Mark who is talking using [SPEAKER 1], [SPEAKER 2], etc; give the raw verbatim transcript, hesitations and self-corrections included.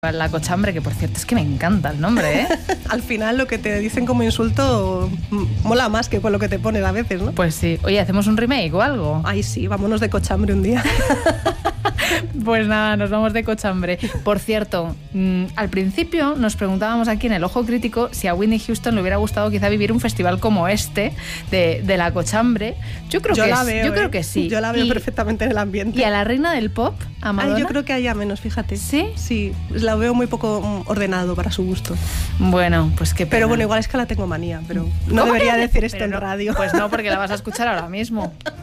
[SPEAKER 1] La cochambre, que por cierto es que me encanta el nombre, ¿eh?
[SPEAKER 2] Al final lo que te dicen como insulto mola más que con lo que te ponen a veces, ¿no?
[SPEAKER 1] Pues sí. Oye, ¿hacemos un remake o algo?
[SPEAKER 2] Ay, sí, vámonos de cochambre un día.
[SPEAKER 1] Pues nada, nos vamos de cochambre. Por cierto, mmm, al principio nos preguntábamos aquí en el Ojo Crítico si a Whitney Houston le hubiera gustado quizá vivir un festival como este de, de la cochambre. Yo creo
[SPEAKER 2] yo
[SPEAKER 1] que
[SPEAKER 2] la
[SPEAKER 1] es,
[SPEAKER 2] veo,
[SPEAKER 1] yo
[SPEAKER 2] ¿eh?
[SPEAKER 1] creo que sí.
[SPEAKER 2] Yo la veo
[SPEAKER 1] y,
[SPEAKER 2] perfectamente en el ambiente.
[SPEAKER 1] ¿Y a la reina del pop, a Madonna?
[SPEAKER 2] Ay, yo creo que haya menos, fíjate.
[SPEAKER 1] ¿Sí?
[SPEAKER 2] Sí, la veo muy poco ordenado para su gusto.
[SPEAKER 1] Bueno, pues qué pena.
[SPEAKER 2] Pero bueno, igual es que la tengo manía, pero no debería
[SPEAKER 1] que?
[SPEAKER 2] decir esto
[SPEAKER 1] pero
[SPEAKER 2] en
[SPEAKER 1] no,
[SPEAKER 2] radio.
[SPEAKER 1] Pues no, porque la vas a escuchar ahora mismo.